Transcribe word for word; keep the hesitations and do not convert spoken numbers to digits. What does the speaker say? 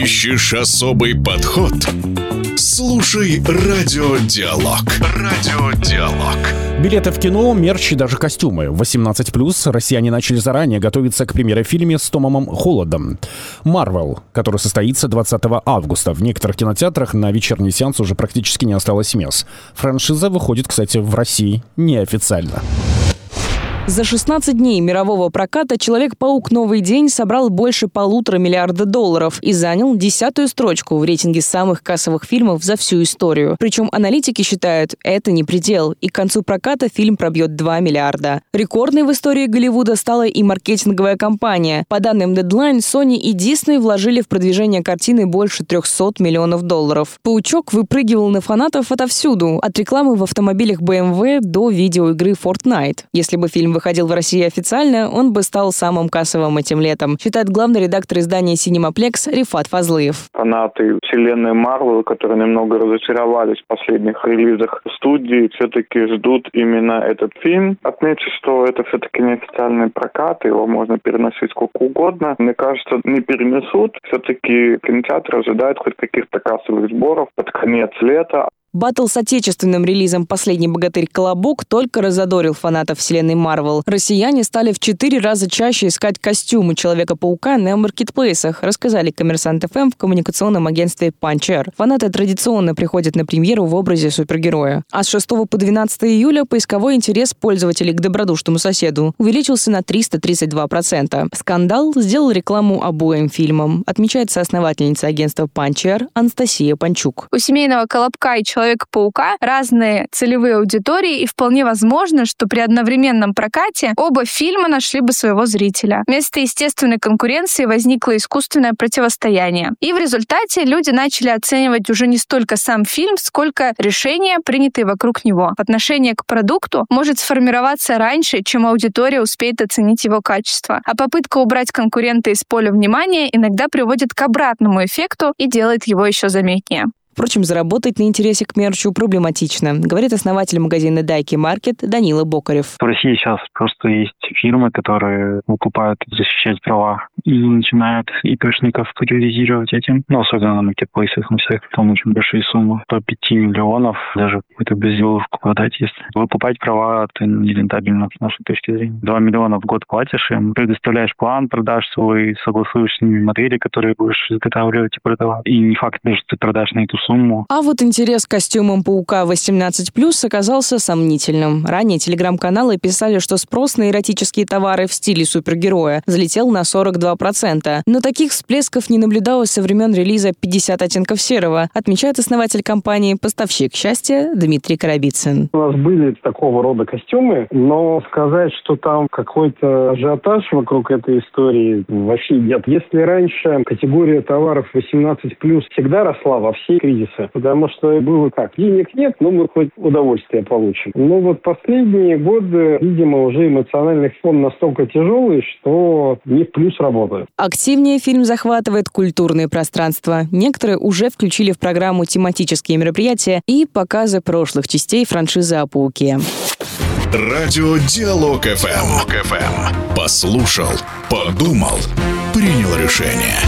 Ищешь особый подход? Слушай Радиодиалог. Радиодиалог. Билеты в кино, мерч и даже костюмы. восемнадцать плюс россияне начали заранее готовиться к премьере фильма с Томом Холландом. «Марвел», который состоится двадцатого августа. В некоторых кинотеатрах на вечерний сеанс уже практически не осталось мест. Франшиза выходит, кстати, в России неофициально. За шестнадцать дней мирового проката «Человек-паук. Новый день» собрал больше полутора миллиарда долларов и занял десятую строчку в рейтинге самых кассовых фильмов за всю историю. Причем аналитики считают, это не предел, и к концу проката фильм пробьет два миллиарда. Рекордной в истории Голливуда стала и маркетинговая кампания. По данным Deadline, Sony и Disney вложили в продвижение картины больше трехсот миллионов долларов. «Паучок» выпрыгивал на фанатов отовсюду, от рекламы в автомобилях бэ эм вэ до видеоигры Fortnite. Если бы фильм выходил в России официально, он бы стал самым кассовым этим летом, считает главный редактор издания «Синемаплекс» Рифат Фазлыев. Фанаты вселенной Марвел, которые немного разочаровались в последних релизах студии, все-таки ждут именно этот фильм. Отмечу, что это все-таки неофициальный прокат, его можно переносить сколько угодно. Мне кажется, не перенесут. Все-таки кинотеатры ожидают хоть каких-то кассовых сборов под конец лета. Баттл с отечественным релизом «Последний богатырь. Колобок» только разодорил фанатов вселенной Марвел. Россияне стали в четыре раза чаще искать костюмы Человека-паука на маркетплейсах, рассказали «Коммерсант эф эм» в коммуникационном агентстве «Панчер». Фанаты традиционно приходят на премьеру в образе супергероя. А с шестого по двенадцатое июля поисковой интерес пользователей к добродушному соседу увеличился на триста тридцать два процента. «Скандал» сделал рекламу обоим фильмам, отмечает соосновательница агентства «Панчер» Анастасия Панчук. У семейного «Колобка» и Человека-паука разные целевые аудитории, и вполне возможно, что при одновременном прокате оба фильма нашли бы своего зрителя. Вместо естественной конкуренции возникло искусственное противостояние. И в результате люди начали оценивать уже не столько сам фильм, сколько решения, принятые вокруг него. Отношение к продукту может сформироваться раньше, чем аудитория успеет оценить его качество. А попытка убрать конкурента из поля внимания иногда приводит к обратному эффекту и делает его еще заметнее. Впрочем, заработать на интересе к мерчу проблематично, говорит основатель магазина Дайки Маркет Данила Бокарев. В России сейчас просто есть фирмы, которые выкупают защищать права и начинают ИПшников популяризировать этим. Ну, особенно на маркетплейсах, на всех, там очень большие суммы. По пяти миллионов даже какую-то безделушку продать, если выкупать права, это нерентабельно с нашей точки зрения. Два миллиона в год платишь им, предоставляешь план продаж свой, согласуешь с ними модели, которые будешь изготавливать и продавать. И не факт, что ты продашь на эту сумму. А вот интерес к костюмам «Паука» восемнадцать плюс оказался сомнительным. Ранее телеграм-каналы писали, что спрос на эротические товары в стиле супергероя взлетел на сорок два процента. Но таких всплесков не наблюдалось со времен релиза «пятьдесят оттенков серого», отмечает основатель компании «Поставщик счастья» Дмитрий Коробицын. У нас были такого рода костюмы, но сказать, что там какой-то ажиотаж вокруг этой истории вообще нет. Если раньше категория товаров восемнадцать плюс всегда росла во всей кризисы, потому что было как, денег нет, но мы хоть удовольствие получим. Но вот последние годы, видимо, уже эмоциональный фон настолько тяжелый, что не в плюс работает. Активнее фильм захватывает культурные пространства. Некоторые уже включили в программу тематические мероприятия и показы прошлых частей франшизы о Пауке. Радиодиалог эф эм. Послушал, подумал, принял решение.